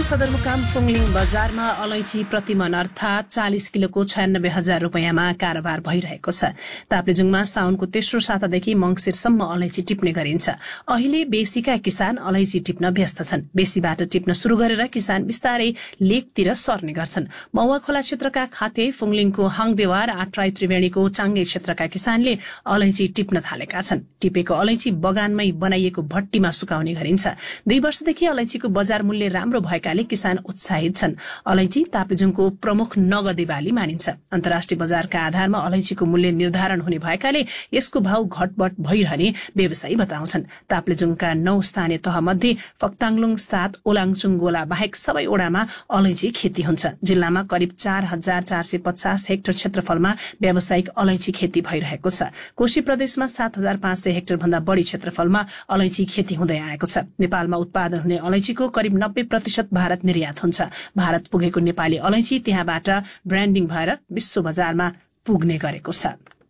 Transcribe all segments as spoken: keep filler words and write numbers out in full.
सदरमुकाम फुङलिङ बजारमा अलैँची प्रतिमन अर्थात चालिस किलोको छयानब्बे हजार रुपियाँमा कारोबार भइरहेको छ। ताप्लेजुङमा साउनको तेस्रो सातादेखि मंगिरसम्म अलैँची टिप्ने गरिन्छ। अहिले बेसीका किसान अलैँची टिप्न व्यस्त छन्। बेसीबाट टिप्न शुरू गरेर किसान बिस्तारै लेकतिर सर्ने गर्छन्। मौवा खोला क्षेत्रका खाते, फुङलिङको हाङदेवार, आट्राई त्रिवेणीको चाङ्गे क्षेत्रका किसानले अलैँची टिप्न थालेका छन्। टिपेको अलैँची बगानमै बनाइएको भट्टीमा सुकाउने गरिन्छ। दुई वर्षदेखि अलैँचीको बजार मूल्य राम्रो भएकाले किसान उत्साहित छन्। अलैँची ताप्लेजुङको प्रमुख नगदे बाली मानिन्छ। अन्तर्राष्ट्रिय बजारका आधारमा अलैँचीको मूल्य निर्धारण हुने भएकाले यसको भाव घटबढ भइरहने व्यवसायी बताउँछन्। ताप्लेजुङका नौ स्थानीय तह मध्ये फक्ताङलुङ, सात, ओलाङचुङ, गोला बाहेक सबै ओडामा अलैँची खेती हुन्छ। जिल्लामा करिब चार हजार चार सय पचास हेक्टर क्षेत्रफलमा व्यावसायिक अलैँची खेती भइरहेको छ। कोशी प्रदेशमा सात हजार पाँच सय हेक्टर भन्दा बढ़ी क्षेत्रफलमा अलैँची खेती हुँदै आएको छ। नेपालमा उत्पादन हुने अलैँचीको करिब नब्बे प्रतिशत भारत निर्यात हुन्छ। भारत पुगेको नेपाली अलैँची त्यहाँबाट ब्रान्डिङ भएर विश्व बजारमा पुग्ने गरेको छ।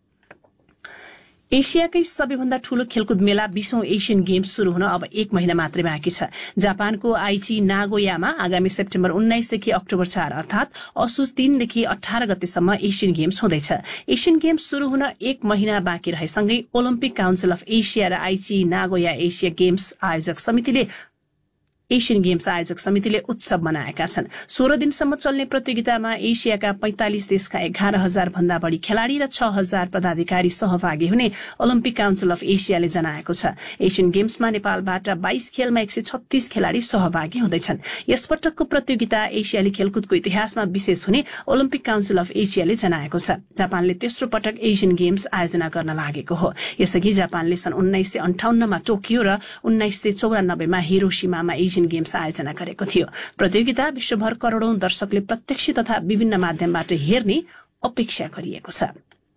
एसियाकै सबैभन्दा ठूलो खेलकुद मेला बीसौं एशियन गेम्स शुरू हुन अब एक महिना मात्रै बाँकी छ। जापानको आइची नागोयामा आगामी सेप्टेम्बर उन्नाइसदेखि अक्टोबर चार अर्थात असोज तीनदेखि अठार गतेसम्म एशियन गेम्स हुँदैछ। एशियन गेम्स शुरू हुन एक महिना बाँकी रहेसँगै ओलम्पिक काउन्सिल अफ एसिया र आइची नागोया एसिया गेम्स आयोजक समितिले एशियन गेम्स आयोजक समितिले उत्सव मनाएका छन्। सोह्र दिनसम्म चल्ने प्रतियोगितामा एसियाका पैंतालिस देशका एघार हजार भन्दा बढ़ी खेलाड़ी र छ हजार पदाधिकारी सहभागी हुने ओलम्पिक काउन्सिल अफ एसियाले जनाएको छ। एशियन गेम्समा नेपालबाट बाइस खेलमा एक सय छत्तीस खेलाड़ी सहभागी हुँदैछन्। यसपटकको प्रतियोगिता एसियाली खेलकुदको इतिहासमा विशेष हुने ओलम्पिक काउन्सिल अफ एसियाले जनाएको छ। जापानले तेस्रो पटक एशियन गेम्स आयोजना गर्न लागेको हो। यसअघि जापानले सन् उन्नाइस सय अन्ठाउन्नमा टोकियो र उन्नाइस सय चौरानब्बेमा हिरोशिमामा एशियन गेम्स आयोजना गरेको थियो। प्रतियोगिता विश्वभर करोड़ौं दर्शकले प्रत्यक्ष तथा विभिन्न माध्यमबाट हेर्ने अपेक्षा गरिएको छ।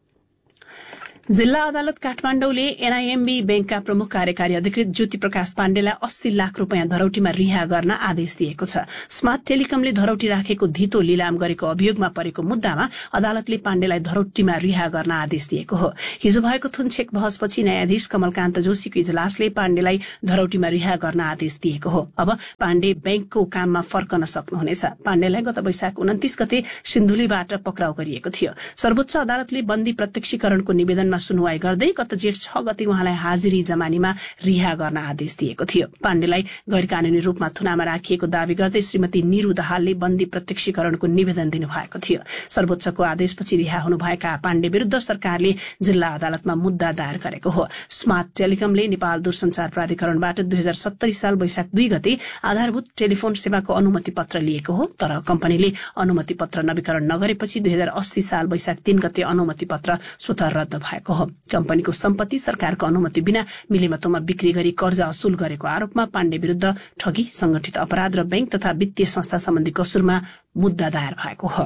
जिल्ला अदालत काठमाडौँले एनआईएमबी बैंकका प्रमुख कार्यकारी अधिकृत ज्योति प्रकाश पाण्डेलाई अस्सी लाख रूपियाँ धरौटीमा रिहा गर्न आदेश दिएको छ। स्मार्ट टेलिकमले धरौटी राखेको धितो लिलाम गरेको अभियोगमा परेको मुद्दामा अदालतले पाण्डेलाई धरौटीमा रिहा गर्न आदेश दिएको हो। हिजो भएको थुनछेक बहसपछि न्यायाधीश कमलकान्त जोशीको इजलासले पाण्डेलाई धरौटीमा रिहा गर्न आदेश दिएको हो। अब पाण्डे बैंकको काममा फर्कन सक्नुहुनेछ। पाण्डेलाई गत वैशाख उन्तिस गते सिन्धुलीबाट पक्राउ गरिएको थियो। सर्वोच्च अदालतले बन्दी प्रत्यक्षीकरणको निवेदनमा सुनवाई गर्दै गत जेठ छ गते उहाँलाई हाजिरी जमानीमा रिहा गर्न आदेश दिएको थियो। पाण्डेलाई गैर कानूनी रूपमा थुनामा राखिएको दावी गर्दै श्रीमती निरू दाहालले बन्दी प्रत्यक्षीकरणको निवेदन दिनुभएको थियो। सर्वोच्चको आदेशपछि रिहा हुनुभएका पाण्डे विरूद्ध सरकारले जिल्ला अदालतमा मुद्दा दायर गरेको हो। स्मार्ट टेलिकमले नेपाल दूरसञ्चार प्राधिकरणबाट दुई हजार सत्तरी साल वैशाख दुई गते आधारभूत टेलिफोन सेवाको अनुमति पत्र लिएको हो। तर कम्पनीले अनुमति पत्र नवीकरण नगरेपछि दुई हजार अस्सी साल वैशाख तीन गते अनुमति पत्र स्वतः रद्द भएको हो। कम्पनीको सम्पत्ति सरकारको अनुमति बिना मिलेमतोमा बिक्री गरी कर्जा असुल गरेको आरोपमा पाण्डे विरूद्ध ठगी, संगठित अपराध र बैंक तथा वित्तीय संस्था सम्बन्धी कसुरमा मुद्दा दायर भएको हो।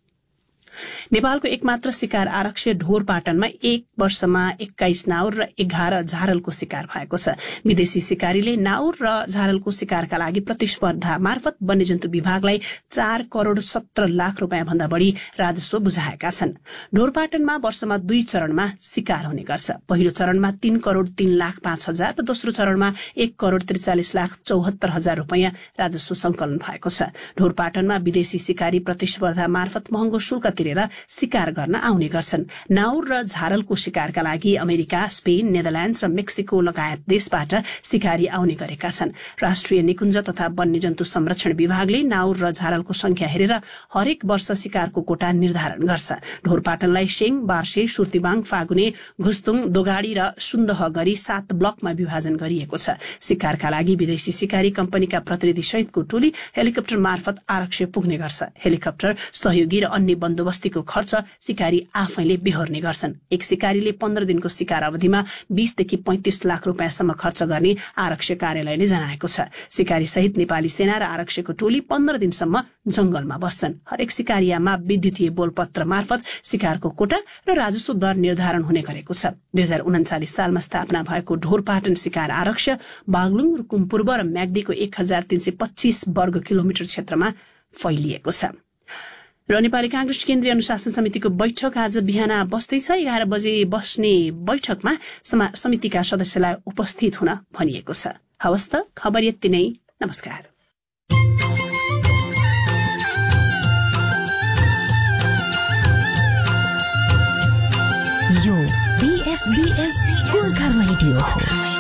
नेपालको एकमात्र शिकार आरक्ष्य ढोरपाटनमा एक वर्षमा एक्काइस नाउर र एघार झारलको शिकार भएको छ। विदेशी शिकारीले नाउर र झारलको शिकारका लागि प्रतिस्पर्धा मार्फत वन्यजन्तु विभागलाई चार करोड़ सत्र लाख रूपियाँ भन्दा बढ़ी राजस्व बुझाएका छन्। ढोरपाटनमा वर्षमा दुई चरणमा शिकार हुने गर्छ। पहिलो चरणमा तीन करोड़ तीन लाख पाँच हजार र दोस्रो चरणमा एक करोड़ त्रिचालिस लाख चौहत्तर हजार रूपियाँ राजस्व संकलन भएको छ। ढोरपाटनमा विदेशी शिकारी प्रतिस्पर्धा मार्फत महँगो शुल्क तिरेर शिकार गर्न आउने गर्छन्। नाउर र झारलको शिकारका लागि अमेरिका, स्पेन, नेदरल्याण्ड्स र मेक्सिको लगायत देशबाट शिकारी आउने गरेका छन्। राष्ट्रिय निकुञ्ज तथा वन्यजन्तु संरक्षण विभागले नाउर र झारलको संख्या हेरेर हरेक वर्ष शिकारको कोटा निर्धारण गर्छ। ढोरपाटनलाई शेङ, बार्से, सुर्तिबाङ, फागुने, घुस्तुङ, दोगाडी र सुन्दह गरी सात ब्लकमा विभाजन गरिएको छ। शिकारका लागि विदेशी शिकारी कम्पनीका प्रतिनिधि सहितको टोली हेलिकप्टर मार्फत आरक्ष्य पुग्ने गर्छ। हेलिकप्टर, सहयोगी र अन्य बन्दोबस्तीको खर्च शिकारी आफैले बेहोर्ने गर्छन्। एक शिकारीले पन्ध्र दिनको शिकार अवधिमा बीसदेखि पैंतिस लाख रूपियाँसम्म खर्च गर्ने आरक्ष्य कार्यालयले जनाएको छ। शिकारी सहित नेपाली सेना र आरक्ष्यको टोली पन्ध्र दिनसम्म जंगलमा बस्छन्। हरेक शिकारियामा विद्युतीय बोलपत्र मार्फत शिकारको कोटा र राजस्व दर निर्धारण हुने गरेको छ। दुई हजार उन्चालिस सालमा स्थापना भएको ढोरपाटन शिकार आरक्ष्य बागलुङ, रुकुम पूर्व र म्याग्दीको एक हजार तीन सय पच्चीस वर्ग किलोमिटर क्षेत्रमा फैलिएको छ। र नेपाली कांग्रेस केन्द्रीय अनुशासन समितिको बैठक आज बिहान बस्दैछ। एघार बजे बस्ने बैठकमा समितिका सदस्यलाई उपस्थित हुन भनिएको छ। हवस् त, खबर यति नै। नमस्कार। यो बीएफबीएस गोर्खा रेडियो हो।